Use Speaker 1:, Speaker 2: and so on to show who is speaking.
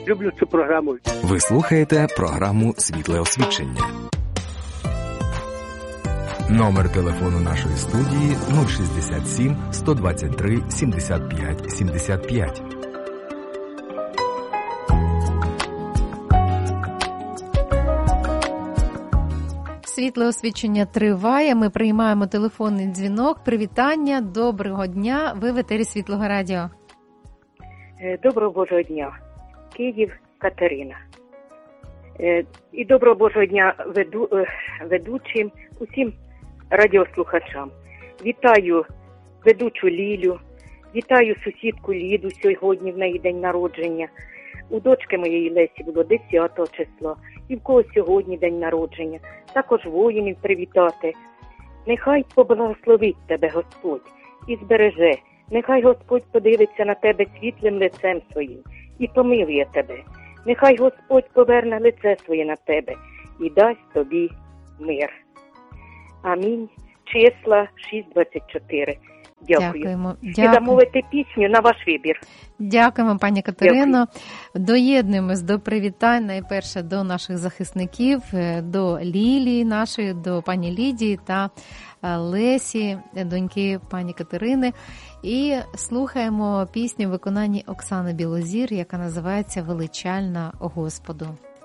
Speaker 1: Люблю цю програму.
Speaker 2: Ви слухаєте програму «Світле освічення». Номер телефону нашої студії 067 123 75 75.
Speaker 3: Світле освічення триває. Ми приймаємо телефонний дзвінок. Привітання. Доброго дня. Ви в етері Світлого радіо.
Speaker 4: Доброго Божого дня. Київ, Катерина. І доброго Божого дня ведучим, усім радіослухачам. Вітаю ведучу Лілю, вітаю сусідку Ліду, сьогодні в неї день народження. У дочки моєї Лесі було 10 числа, і в когось сьогодні день народження. Також воїнів привітати. Нехай поблагословить тебе Господь і збереже. Нехай Господь подивиться на тебе світлим лицем своїм і помилує тебе. Нехай Господь поверне лице своє на тебе і дасть тобі мир. Амінь. Числа 6:24. Дякую.
Speaker 3: Дякуємо.
Speaker 4: І замовити пісню на ваш вибір.
Speaker 3: Дякуємо, пані Катерино. Доєднуємось до привітань, найперше до наших захисників, до Лілії нашої, до пані Лідії та Лесі, доньки пані Катерини. І слухаємо пісню в виконанні Оксани Білозір, яка називається «Величальна Господу».